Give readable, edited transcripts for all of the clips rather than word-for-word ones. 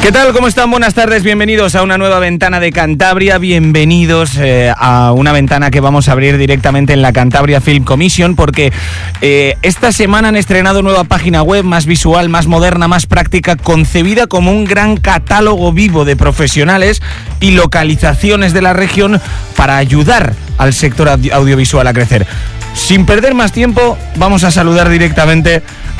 ¿Qué tal? ¿Cómo están? Buenas tardes, bienvenidos a una nueva ventana de Cantabria, bienvenidos a una ventana que vamos a abrir directamente en la Cantabria Film Commission, porque esta semana han estrenado nueva página web, más visual, más moderna, más práctica, concebida como un gran catálogo vivo de profesionales y localizaciones de la región para ayudar al sector audiovisual a crecer. Sin perder más tiempo, vamos a saludar directamente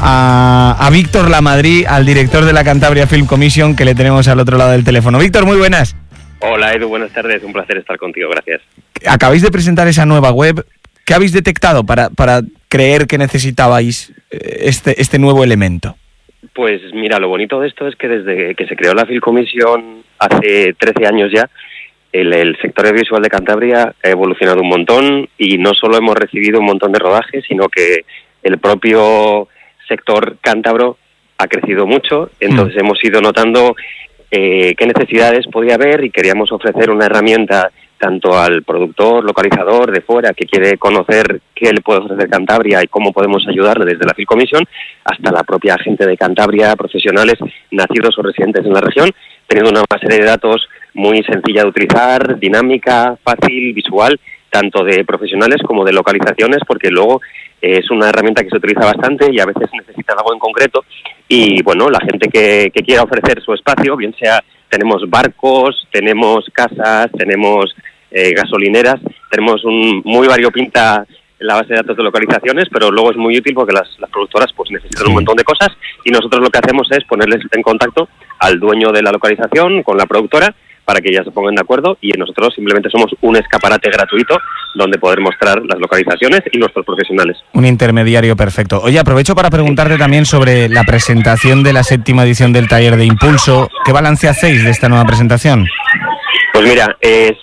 a Víctor Lamadrid, al director de la Cantabria Film Commission, que le tenemos al otro lado del teléfono. Víctor, muy buenas. Hola Edu, buenas tardes, un placer estar contigo, gracias. Acabáis de presentar esa nueva web. ¿Qué habéis detectado para creer que necesitabais este nuevo elemento? Pues mira, lo bonito de esto es que desde que se creó la Film Commission hace 13 años ya, el sector audiovisual de Cantabria ha evolucionado un montón y no solo hemos recibido un montón de rodajes, sino que el propio sector cántabro ha crecido mucho. Entonces hemos ido notando qué necesidades podía haber y queríamos ofrecer una herramienta tanto al productor, localizador de fuera que quiere conocer qué le puede ofrecer Cantabria y cómo podemos ayudarle desde la Film Commission, hasta la propia gente de Cantabria, profesionales nacidos o residentes en la región, teniendo una serie de datos muy sencilla de utilizar, dinámica, fácil, visual, tanto de profesionales como de localizaciones, porque luego es una herramienta que se utiliza bastante y a veces necesitan algo en concreto. Y bueno, la gente que quiera ofrecer su espacio, bien sea, tenemos barcos, tenemos casas, tenemos gasolineras, tenemos un muy variopinta en la base de datos de localizaciones, pero luego es muy útil porque las productoras pues necesitan un montón de cosas y nosotros lo que hacemos es ponerles en contacto al dueño de la localización con la productora para que ellas se pongan de acuerdo y nosotros simplemente somos un escaparate gratuito donde poder mostrar las localizaciones y nuestros profesionales. Un intermediario perfecto. Oye, aprovecho para preguntarte también sobre la presentación de la 7ª edición del Taller de Impulso. ¿Qué balance hacéis de esta nueva presentación? Pues mira, es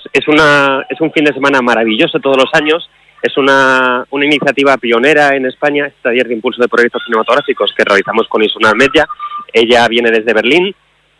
un fin de semana maravilloso todos los años. Es una iniciativa pionera en España, este Taller de Impulso de Proyectos Cinematográficos que realizamos con Isuna Media. Ella viene desde Berlín.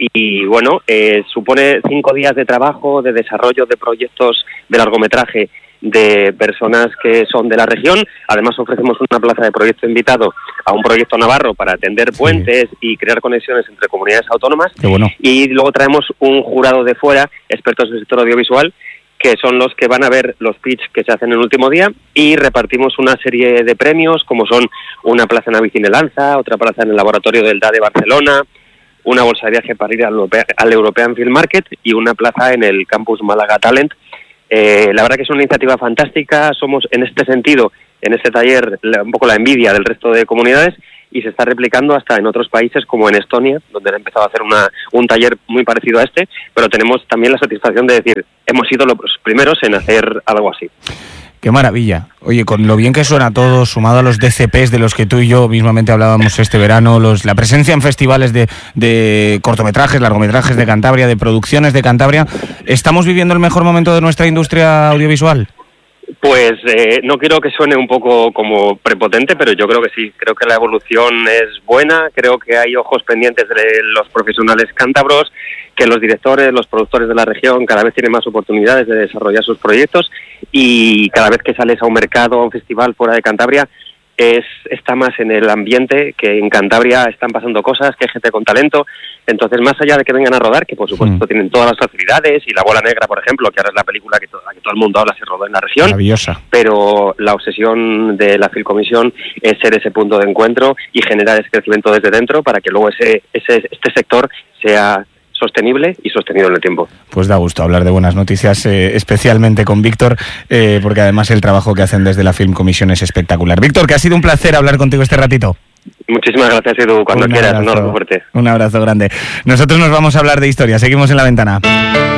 Y bueno, supone 5 días de trabajo, de desarrollo de proyectos de largometraje de personas que son de la región. Además ofrecemos una plaza de proyecto invitado a un proyecto navarro para tender puentes y crear conexiones entre comunidades autónomas. Qué bueno. Y luego traemos un jurado de fuera, expertos del sector audiovisual, que son los que van a ver los pitch que se hacen en el último día, y repartimos una serie de premios, como son una plaza en Avicine Lanza, otra plaza en el laboratorio del DA de Barcelona, una bolsa de viaje para ir al European Film Market y una plaza en el Campus Málaga Talent. La verdad que es una iniciativa fantástica, somos en este sentido, en este taller, un poco la envidia del resto de comunidades y se está replicando hasta en otros países como en Estonia, donde han empezado a hacer un taller muy parecido a este, pero tenemos también la satisfacción de decir, hemos sido los primeros en hacer algo así. ¡Qué maravilla! Oye, con lo bien que suena todo, sumado a los DCPs de los que tú y yo mismamente hablábamos este verano, la presencia en festivales de cortometrajes, largometrajes de Cantabria, de producciones de Cantabria, ¿estamos viviendo el mejor momento de nuestra industria audiovisual? Pues no quiero que suene un poco como prepotente, pero yo creo que sí. Creo que la evolución es buena, creo que hay ojos pendientes de los profesionales cántabros, que los directores, los productores de la región cada vez tienen más oportunidades de desarrollar sus proyectos y cada vez que sales a un mercado, a un festival fuera de Cantabria, está más en el ambiente, que en Cantabria están pasando cosas, que hay gente con talento. Entonces, más allá de que vengan a rodar, que por supuesto tienen todas las facilidades, y La Bola Negra, por ejemplo, que ahora es la película que todo el mundo habla, se rodó en la región. Maravillosa. Pero la obsesión de la Film Commission es ser ese punto de encuentro y generar ese crecimiento desde dentro para que luego este sector sea sostenible y sostenido en el tiempo. Pues da gusto hablar de buenas noticias, especialmente con Víctor, porque además el trabajo que hacen desde la Film Commission es espectacular. Víctor, que ha sido un placer hablar contigo este ratito. Muchísimas gracias, Edu. Cuando quieras, un abrazo fuerte. Un abrazo grande. Nosotros nos vamos a hablar de historia. Seguimos en la ventana.